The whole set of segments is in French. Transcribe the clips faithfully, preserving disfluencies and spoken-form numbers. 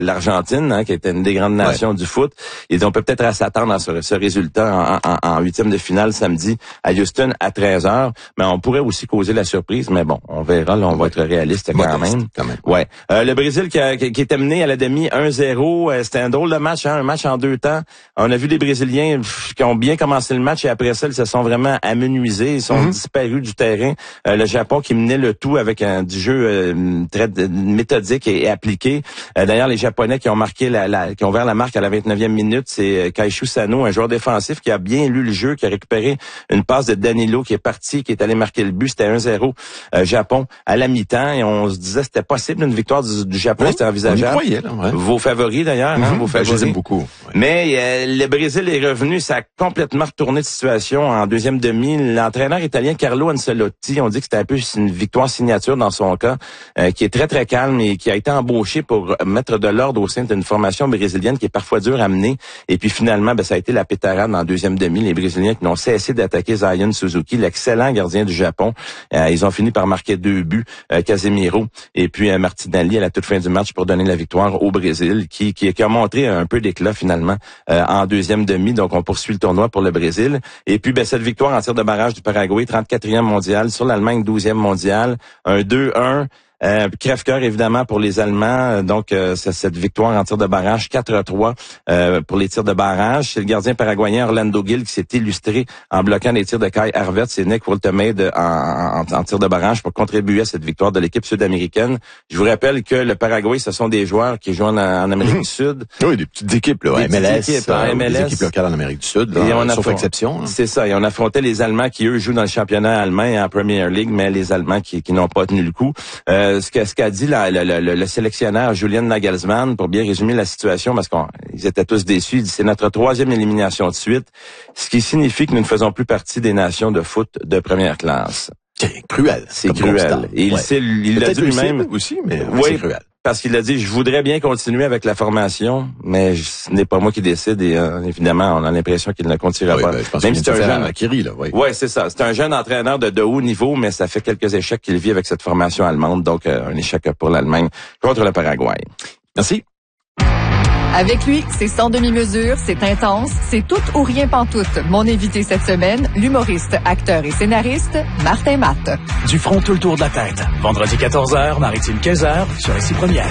l'Argentine, hein, qui était une des grandes nations ouais. du foot. Ils disent on peut peut-être s'attendre à ce, ce résultat en, en, en huitième de finale samedi à Houston à treize heures. Mais on pourrait aussi causer la surprise. Mais bon, on verra. Là, on va être réaliste quand Modeste, même. Quand même. Ouais. Euh, le Brésil qui, a, qui, qui était mené à la demi un zéro. Euh, c'était un drôle de match, hein, un match en deux temps. On a vu les Brésiliens pff, qui ont bien commencé le match et après ça, ils se sont vraiment amenuisés. Ils sont mm-hmm. disparus du terrain. Euh, le Japon qui menait le tout avec un du jeu euh, très méthodique et, et appliqué. Euh, d'ailleurs, les Japonais qui ont marqué la, la qui ont ouvert la marque à la vingt-neuvième minute, c'est Kaishu Sano, un joueur défensif qui a bien lu le jeu, qui a récupéré une passe de Danilo qui est parti, qui est allé marquer le but. C'était un zéro euh, Japon à la mi-temps et on se disait c'était possible une victoire du, du Japon, oui, c'était envisageable. On y croyait, là, ouais. Vos favoris d'ailleurs, mm-hmm. hein, vos favoris. Ben, je les aime beaucoup. Ouais. Mais euh, le Brésil est revenu, ça a complètement retourné de situation en deuxième demi. L'entraîneur italien Carlo Ancelotti, on dit que c'était un peu une victoire signature dans son cas, euh, qui est très très calme et qui a été embauché pour mettre de l'ordre au sein d'une formation brésilienne qui est parfois dure à mener. Et puis finalement, ben, ça a été la pétarade en deuxième demi. Les Brésiliens qui n'ont cessé d'attaquer Zion Suzuki, l'excellent gardien du Japon. Euh, ils ont fini par marquer deux buts, euh, Casemiro et puis euh, Martinelli à la toute fin du match pour donner la victoire au Brésil, qui, qui, qui a montré un peu d'éclat finalement euh, en deuxième demi. Donc on poursuit le tournoi pour le Brésil. Et puis ben, cette victoire en tir de barrage du Paraguay, trente-quatrième mondial, sur l'Allemagne, douzième mondial, un deux un. Euh, crève-cœur évidemment pour les Allemands, donc euh, c'est cette victoire en tir de barrage quatre à trois euh, pour les tirs de barrage. C'est le gardien paraguayen Orlando Gil qui s'est illustré en bloquant les tirs de Kai Havertz et Nick Woltemade en, en, en tir de barrage pour contribuer à cette victoire de l'équipe sud-américaine. Je vous rappelle que le Paraguay, ce sont des joueurs qui jouent en, en Amérique du Sud. Oui, des petites équipes, là, des M L S, équipes, euh, M L S, des équipes locales en Amérique du Sud, là, et on sauf affronte, exception. Hein. C'est ça, et on affrontait les Allemands qui, eux, jouent dans le championnat allemand et en Premier League, mais les Allemands qui, qui n'ont pas tenu le coup. Euh, ce qu'a ce qu'a dit La, le, le, le sélectionneur Julian Nagelsmann, pour bien résumer la situation, parce qu'ils étaient tous déçus, il dit c'est notre troisième élimination de suite, ce qui signifie que nous ne faisons plus partie des nations de foot de première classe. C'est cruel. C'est cruel. Constant. Et il, ouais. il l'a dit lui-même aussi, mais oui, c'est cruel. Parce qu'il a dit, je voudrais bien continuer avec la formation, mais ce n'est pas moi qui décide et euh, évidemment, on a l'impression qu'il ne continuera oui, pas. Ben, je pense Même si c'est un jeune, Akiri, là, oui. Oui, c'est ça. C'est un jeune entraîneur de, de haut niveau, mais ça fait quelques échecs qu'il vit avec cette formation allemande, donc euh, un échec pour l'Allemagne contre le Paraguay. Merci. Avec lui, c'est sans demi-mesure, c'est intense, c'est tout ou rien pantoute. Mon invité cette semaine, l'humoriste, acteur et scénariste, Martin Matt. Du front tout le tour de la tête. Vendredi quatorze heures, Maritime quinze heures, sur Ici Première.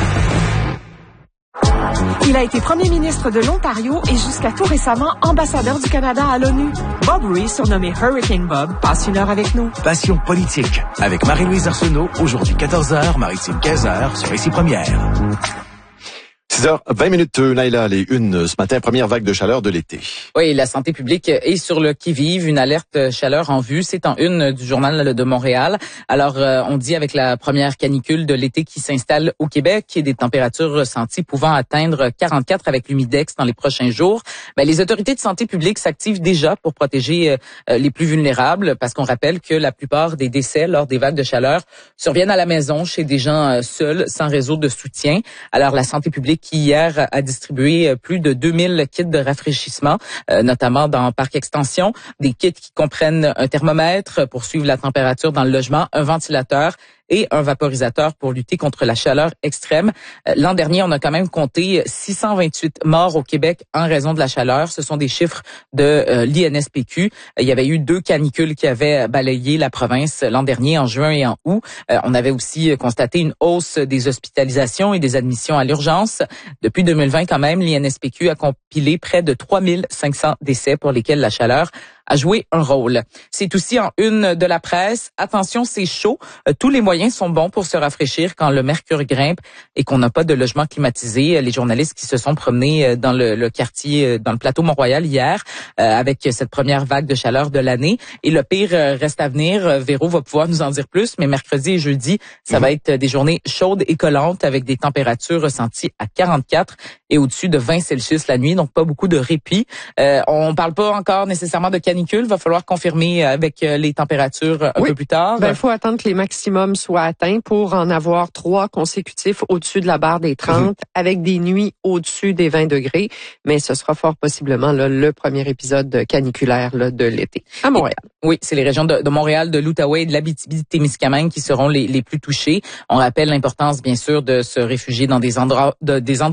Il a été premier ministre de l'Ontario et jusqu'à tout récemment ambassadeur du Canada à l'ONU. Bob Rees, surnommé Hurricane Bob, passe une heure avec nous. Passion politique, avec Marie-Louise Arsenault, aujourd'hui quatorze heures, Maritime quinze heures, sur Ici Première. six heures vingt minutes, Naïla, les unes ce matin, première vague de chaleur de l'été. Oui, la santé publique est sur le qui-vive, une alerte chaleur en vue. C'est en une du Journal de Montréal. Alors, euh, on dit avec la première canicule de l'été qui s'installe au Québec et des températures ressenties pouvant atteindre quarante-quatre avec l'humidex dans les prochains jours, ben, les autorités de santé publique s'activent déjà pour protéger euh, les plus vulnérables parce qu'on rappelle que la plupart des décès lors des vagues de chaleur surviennent à la maison chez des gens euh, seuls, sans réseau de soutien. Alors, la santé publique qui hier a distribué plus de deux mille kits de rafraîchissement, euh, notamment dans Parc Extension, des kits qui comprennent un thermomètre pour suivre la température dans le logement, un ventilateur et un vaporisateur pour lutter contre la chaleur extrême. Euh, l'an dernier, on a quand même compté six cent vingt-huit morts au Québec en raison de la chaleur. Ce sont des chiffres de euh, l'I N S P Q. Euh, il y avait eu deux canicules qui avaient balayé la province l'an dernier, en juin et en août. Euh, on avait aussi constaté une hausse des hospitalisations et des admissions à l'urgence. Depuis deux mille vingt, quand même, l'I N S P Q a compilé près de trois mille cinq cents décès pour lesquels la chaleur a joué un rôle. C'est aussi en une de la presse. Attention, c'est chaud. Euh, tous les moyens sont bons pour se rafraîchir quand le mercure grimpe et qu'on n'a pas de logement climatisé. Les journalistes qui se sont promenés dans le, le quartier, dans le plateau Mont-Royal hier, euh, avec cette première vague de chaleur de l'année. Et le pire reste à venir. Véro va pouvoir nous en dire plus, mais mercredi et jeudi, ça mmh. va être des journées chaudes et collantes avec des températures ressenties à quarante-quatre et au-dessus de vingt Celsius la nuit, donc pas beaucoup de répit. Euh, on parle pas encore nécessairement de canicule. Va falloir confirmer avec les températures un oui. peu plus tard. Ben, il faut attendre que les maximums soit atteint pour en avoir trois consécutifs au-dessus de la barre des trente, mmh. avec des nuits au-dessus des vingt degrés. Mais ce sera fort possiblement là, le premier épisode caniculaire là, de l'été à Montréal. Oui, c'est les régions de, de Montréal, de l'Outaouais et de l'Abitibi-Témiscamingue qui seront les, les plus touchées. On rappelle l'importance, bien sûr, de se réfugier dans des endroits, de, des endroits